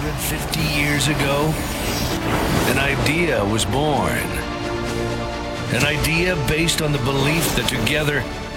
150 years ago, an idea was born. An idea based on the belief that together